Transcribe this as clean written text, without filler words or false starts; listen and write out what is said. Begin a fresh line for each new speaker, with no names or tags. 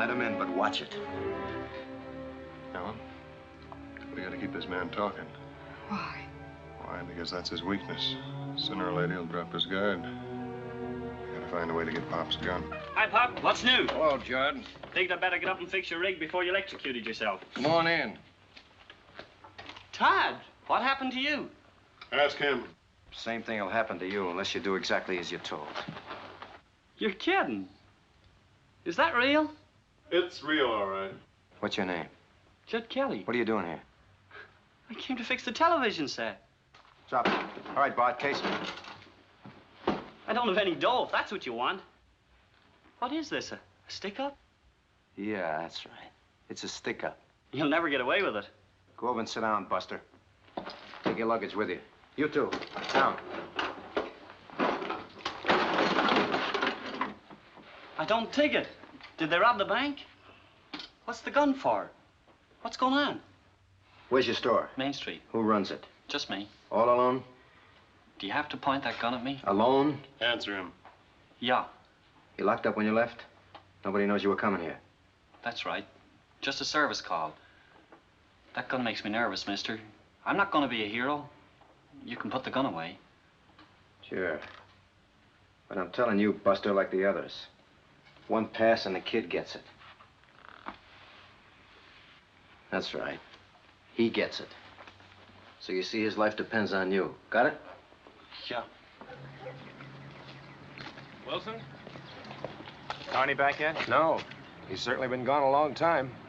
Let him in, but watch it.
Ellen, we gotta keep this man talking.
Why?
Why? Because that's his weakness. Sooner or later, he'll drop his guard. We gotta find a way to get Pop's gun.
Hi, Pop. What's new?
Hello, Judd.
Think I'd better get up and fix your rig before you electrocuted yourself.
Come on in.
Tad, what happened to you?
Ask him.
Same thing will happen to you unless you do exactly as you're told.
You're kidding. Is that real?
It's real, all right.
What's your name?
Judd Kelly.
What are you doing here?
I came to fix the television set.
Drop it. All right, Bart, case me.
I don't have any dough, if that's what you want. What is this, a stick-up?
Yeah, that's right. It's a stick-up.
You'll never get away with it.
Go over and sit down, Buster. Take your luggage with you. You too. Down.
I don't take it. Did they rob the bank? What's the gun for? What's going on?
Where's your store?
Main Street.
Who runs it?
Just me.
All alone?
Do you have to point that gun at me?
Alone?
Answer him.
Yeah,
You locked up when you left? Nobody knows you were coming here.
that's right. Just a service call. That gun makes me nervous, mister. I'm not going to be a hero. You can put the gun away.
Sure. But I'm telling you, Buster, like the others. One pass and the kid gets it. That's right. He gets it. So you see, his life depends on you. Got it?
Yeah.
Wilson? Carney back yet? No. He's certainly been gone a long time.